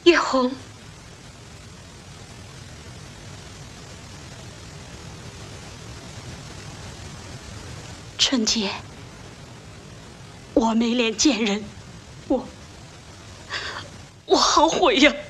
叶红， 春姐，我没脸见人，我好悔呀！